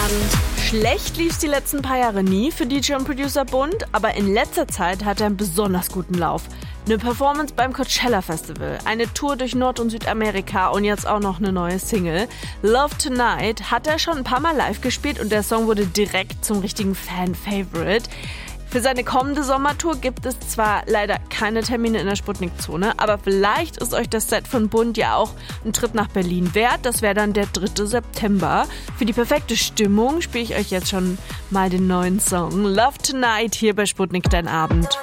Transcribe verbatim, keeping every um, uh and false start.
Schlecht lief's die letzten paar Jahre nie für D J und Producer Bund, aber in letzter Zeit hat er einen besonders guten Lauf. Eine Performance beim Coachella Festival, eine Tour durch Nord- und Südamerika und jetzt auch noch eine neue Single. Love Tonight hat er schon ein paar Mal live gespielt und der Song wurde direkt zum richtigen Fan-Favorite. Für seine kommende Sommertour gibt es zwar leider keine Termine in der Sputnik-Zone, aber vielleicht ist euch das Set von Bund ja auch ein Trip nach Berlin wert. Das wäre dann der dritte September. Für die perfekte Stimmung spiele ich euch jetzt schon mal den neuen Song Love Tonight hier bei Sputnik Dein Abend.